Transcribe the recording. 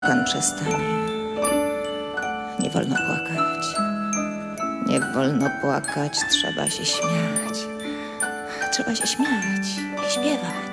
Pan przestanie. Nie wolno płakać. Nie wolno płakać, trzeba się śmiać. Trzeba się śmiać i śpiewać.